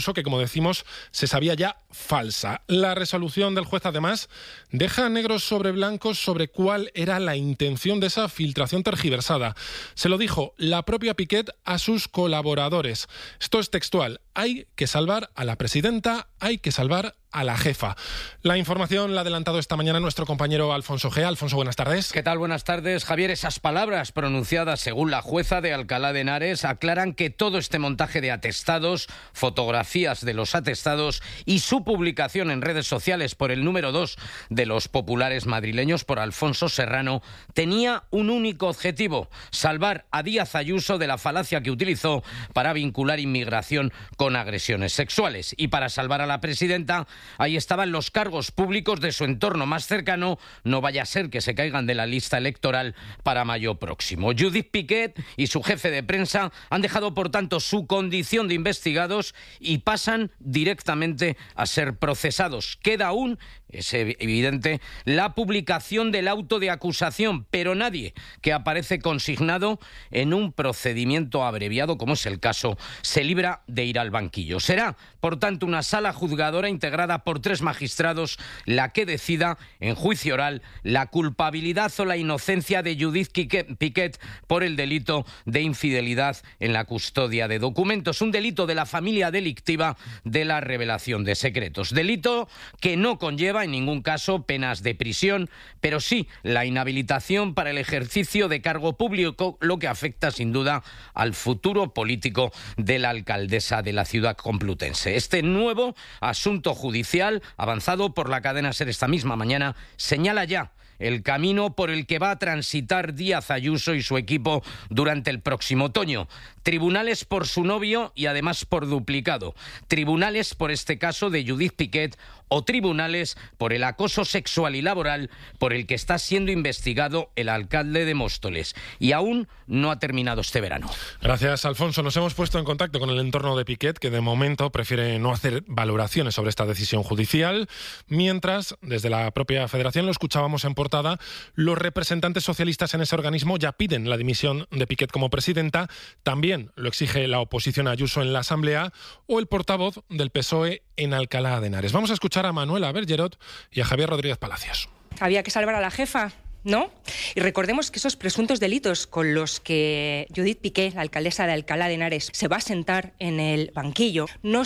que, como decimos, se sabía ya falsa. La resolución del juez, además, deja negros sobre blancos sobre cuál era la intención de esa filtración tergiversada. Se lo dijo la propia Piquet a sus colaboradores. Esto es textual. Hay que salvar a la presidenta, hay que salvar a la jefa. La información la ha adelantado esta mañana nuestro compañero Alfonso Gea. Alfonso, buenas tardes. ¿Qué tal? Buenas tardes, Javier. Esas palabras pronunciadas según la jueza de Alcalá de Henares aclaran que todo este montaje de atestados, fotografías de los atestados y su publicación en redes sociales por el número 2 de los populares madrileños, por Alfonso Serrano, tenía un único objetivo: salvar a Díaz Ayuso de la falacia que utilizó para vincular inmigración con agresiones sexuales. Y para salvar a la presidenta, ahí estaban los cargos públicos de su entorno más cercano, no vaya a ser que se caigan de la lista electoral para mayo próximo. Judith Piquet y su jefe de prensa han dejado, por tanto, su condición de investigados y pasan directamente a ser procesados. Queda aún, es evidente, la publicación del auto de acusación, pero nadie que aparece consignado en un procedimiento abreviado, como es el caso, se libra de ir al banquillo. Será, por tanto, una sala juzgadora integrada por 3 magistrados la que decida en juicio oral la culpabilidad o la inocencia de Judith Piquet por el delito de infidelidad en la custodia de documentos, un delito de la familia delictiva de la revelación de secretos. Delito que no conlleva en ningún caso penas de prisión, pero sí la inhabilitación para el ejercicio de cargo público, lo que afecta sin duda al futuro político de la alcaldesa de la ciudad complutense. Este nuevo asunto judicial, avanzado por la cadena SER esta misma mañana, señala ya el camino por el que va a transitar Díaz Ayuso y su equipo durante el próximo otoño. Tribunales por su novio y además por duplicado. Tribunales por este caso de Judith Piquet o tribunales por el acoso sexual y laboral por el que está siendo investigado el alcalde de Móstoles. Y aún no ha terminado este verano. Gracias, Alfonso. Nos hemos puesto en contacto con el entorno de Piquet, que de momento prefiere no hacer valoraciones sobre esta decisión judicial, mientras desde la propia Federación, lo escuchábamos en portada, los representantes socialistas en ese organismo ya piden la dimisión de Piquet como presidenta. También lo exige la oposición a Ayuso en la Asamblea o el portavoz del PSOE en Alcalá de Henares. Vamos a escuchar a Manuela Bergerot y a Javier Rodríguez Palacios. Había que salvar a la jefa, ¿no? Y recordemos que esos presuntos delitos con los que Judith Piquet, la alcaldesa de Alcalá de Henares, se va a sentar en el banquillo,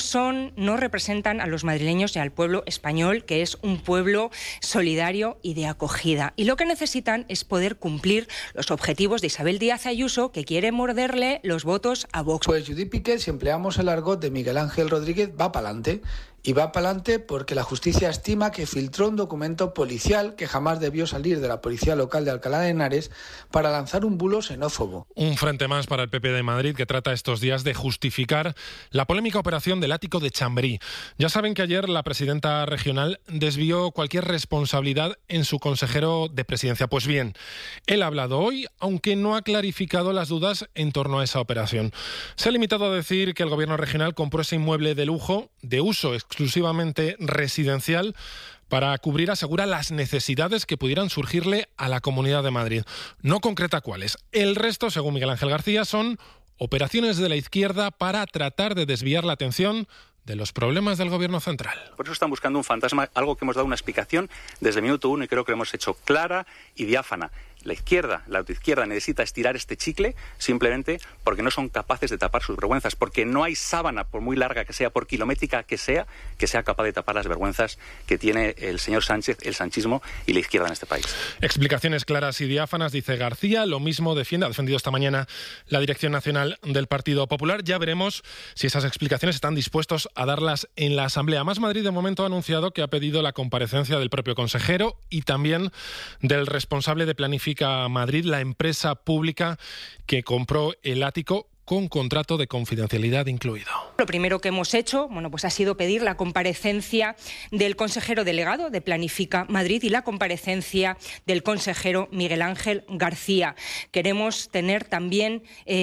no representan a los madrileños y al pueblo español, que es un pueblo solidario y de acogida. Y lo que necesitan es poder cumplir los objetivos de Isabel Díaz Ayuso, que quiere morderle los votos a Vox. Pues Judith Piquet, si empleamos el argot de Miguel Ángel Rodríguez, va para adelante. Y va para adelante porque la justicia estima que filtró un documento policial que jamás debió salir de la policía local de Alcalá de Henares para lanzar un bulo xenófobo. Un frente más para el PP de Madrid, que trata estos días de justificar la polémica operación del ático de Chamberí. Ya saben que ayer la presidenta regional desvió cualquier responsabilidad en su consejero de presidencia. Pues bien, él ha hablado hoy, aunque no ha clarificado las dudas en torno a esa operación. Se ha limitado a decir que el gobierno regional compró ese inmueble de lujo, de uso exclusivamente residencial, para cubrir, asegura, las necesidades que pudieran surgirle a la Comunidad de Madrid. No concreta cuáles. El resto, según Miguel Ángel García, son operaciones de la izquierda para tratar de desviar la atención de los problemas del gobierno central. Por eso están buscando un fantasma, algo que hemos dado una explicación desde el minuto 1 y creo que lo hemos hecho clara y diáfana. La autoizquierda necesita estirar este chicle simplemente porque no son capaces de tapar sus vergüenzas, porque no hay sábana, por muy larga que sea, por kilométrica que sea capaz de tapar las vergüenzas que tiene el señor Sánchez, el sanchismo y la izquierda en este país. Explicaciones claras y diáfanas, dice García. Lo mismo ha defendido esta mañana la Dirección Nacional del Partido Popular. Ya veremos si esas explicaciones están dispuestos a darlas en la Asamblea. Más Madrid, de momento, ha anunciado que ha pedido la comparecencia del propio consejero y también del responsable de Planifica Madrid, la empresa pública que compró el ático con contrato de confidencialidad incluido. Lo primero que hemos hecho, pues ha sido pedir la comparecencia del consejero delegado de Planifica Madrid y la comparecencia del consejero Miguel Ángel García. Queremos tener también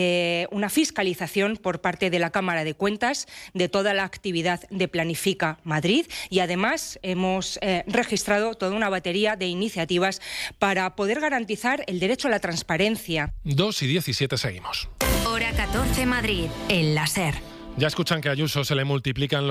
una fiscalización por parte de la Cámara de Cuentas de toda la actividad de Planifica Madrid y además hemos registrado toda una batería de iniciativas para poder garantizar el derecho a la transparencia. 2:17 seguimos. Hora 14 Madrid, en la SER. Ya escuchan que a Ayuso se le multiplican